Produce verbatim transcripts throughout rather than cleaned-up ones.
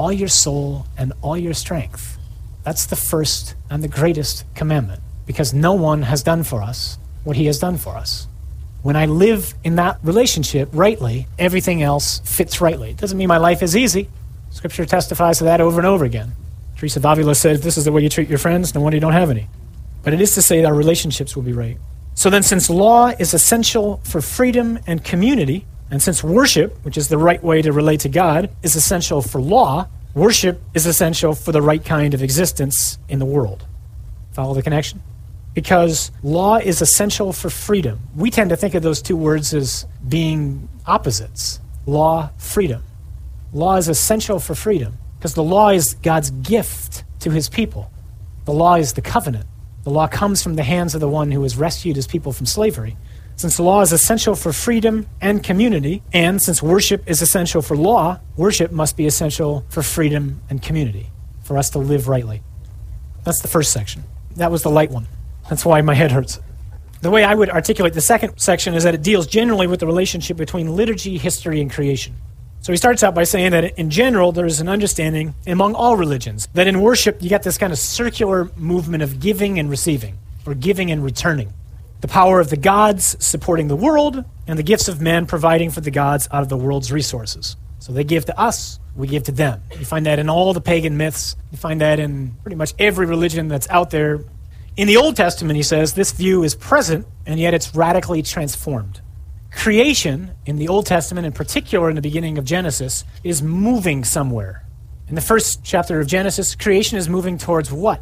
all your soul and all your strength. That's the first and the greatest commandment, because no one has done for us what he has done for us. When I live in that relationship rightly, everything else fits rightly. It doesn't mean my life is easy. Scripture testifies to that over and over again. Teresa of Avila said, if this is the way you treat your friends, no wonder you don't have any. But it is to say that our relationships will be right. So then, since law is essential for freedom and community, and since worship, which is the right way to relate to God, is essential for law, worship is essential for the right kind of existence in the world. Follow the connection? Because law is essential for freedom. We tend to think of those two words as being opposites. Law, freedom. Law is essential for freedom because the law is God's gift to his people. The law is the covenant. The law comes from the hands of the one who has rescued his people from slavery. Since the law is essential for freedom and community, and since worship is essential for law, worship must be essential for freedom and community, for us to live rightly. That's the first section. That was the light one. That's why my head hurts. The way I would articulate the second section is that it deals generally with the relationship between liturgy, history, and creation. So he starts out by saying that in general, there is an understanding among all religions that in worship, you get this kind of circular movement of giving and receiving, or giving and returning. The power of the gods supporting the world, and the gifts of men providing for the gods out of the world's resources. So they give to us, we give to them. You find that in all the pagan myths. You find that in pretty much every religion that's out there. In the Old Testament, he says, this view is present, and yet it's radically transformed. Creation, in the Old Testament, in particular in the beginning of Genesis, is moving somewhere. In the first chapter of Genesis, creation is moving towards what?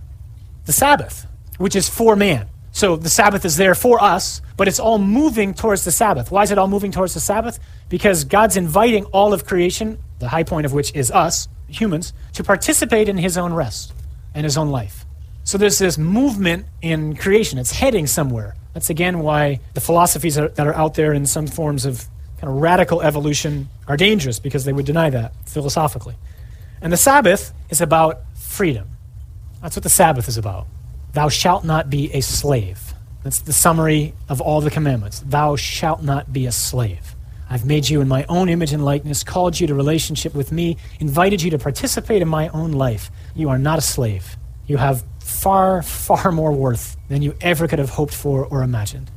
The Sabbath, which is for man. So the Sabbath is there for us, but it's all moving towards the Sabbath. Why is it all moving towards the Sabbath? Because God's inviting all of creation, the high point of which is us, humans, to participate in his own rest and his own life. So there's this movement in creation. It's heading somewhere. That's again why the philosophies are, that are out there in some forms of kind of radical evolution are dangerous, because they would deny that philosophically. And the Sabbath is about freedom. That's what the Sabbath is about. Thou shalt not be a slave. That's the summary of all the commandments. Thou shalt not be a slave. I've made you in my own image and likeness, called you to relationship with me, invited you to participate in my own life. You are not a slave. You have far, far more worth than you ever could have hoped for or imagined.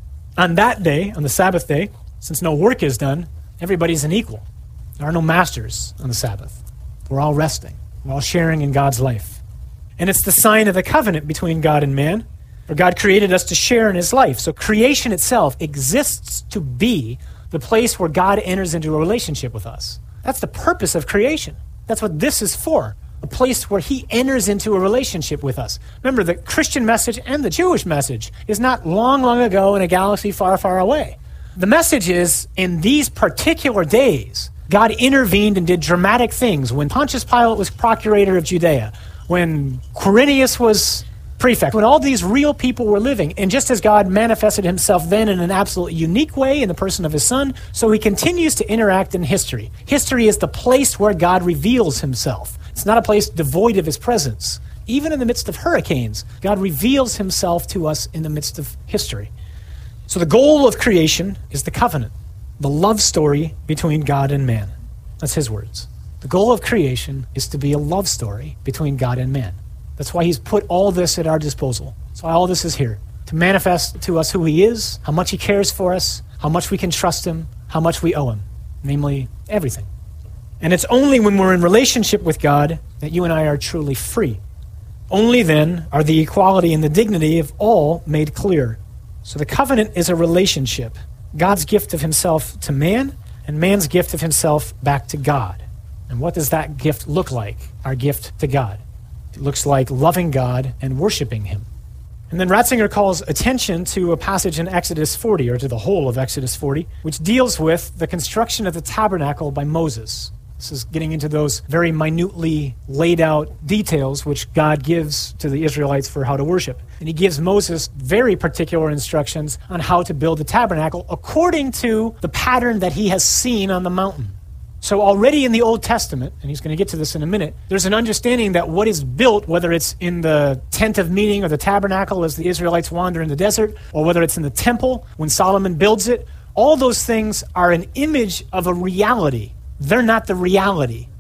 On that day, on the Sabbath day, since no work is done, everybody's an equal. There are no masters on the Sabbath. We're all resting. We're all sharing in God's life. And it's the sign of the covenant between God and man, for God created us to share in his life. So creation itself exists to be the place where God enters into a relationship with us. That's the purpose of creation. That's what this is for. A place where he enters into a relationship with us. Remember, the Christian message and the Jewish message is not long, long ago in a galaxy far, far away. The message is, in these particular days, God intervened and did dramatic things. When Pontius Pilate was procurator of Judea, when Quirinius was prefect, when all these real people were living, and just as God manifested himself then in an absolutely unique way in the person of his Son, so he continues to interact in history. History is the place where God reveals himself. It's not a place devoid of his presence. Even in the midst of hurricanes, God reveals himself to us in the midst of history. So the goal of creation is the covenant, the love story between God and man. That's his words. The goal of creation is to be a love story between God and man. That's why he's put all this at our disposal. That's why all this is here, to manifest to us who he is, how much he cares for us, how much we can trust him, how much we owe him, namely everything. And it's only when we're in relationship with God that you and I are truly free. Only then are the equality and the dignity of all made clear. So the covenant is a relationship, God's gift of himself to man, and man's gift of himself back to God. And what does that gift look like, our gift to God? It looks like loving God and worshiping him. And then Ratzinger calls attention to a passage in Exodus forty, or to the whole of Exodus forty, which deals with the construction of the tabernacle by Moses. This is getting into those very minutely laid out details which God gives to the Israelites for how to worship. And he gives Moses very particular instructions on how to build the tabernacle according to the pattern that he has seen on the mountain. So already in the Old Testament, and he's going to get to this in a minute, there's an understanding that what is built, whether it's in the tent of meeting or the tabernacle as the Israelites wander in the desert, or whether it's in the temple when Solomon builds it, all those things are an image of a reality. They're not the reality.